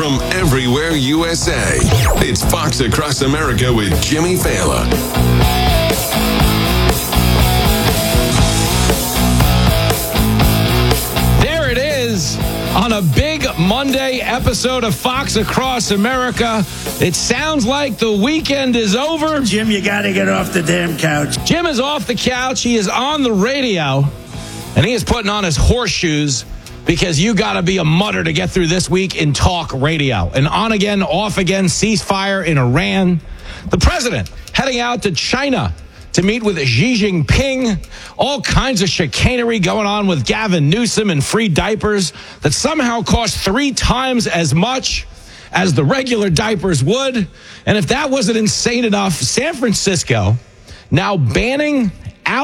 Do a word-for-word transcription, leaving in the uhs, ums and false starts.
from everywhere U S A. It's Fox Across America with Jimmy Fallon. There it is on a big Monday episode of Fox Across America. It sounds like the weekend is over. Jim, you got to get off the damn couch. Jim is off the couch. He is on the radio, and he is putting on his horseshoes because you got to be a mutter to get through this week in talk radio. An on again, off again ceasefire in Iran. The president heading out to China to meet with Xi Jinping. All kinds of chicanery going on with Gavin Newsom and free diapers that somehow cost three times as much as the regular diapers would. And if that wasn't insane enough, San Francisco now banning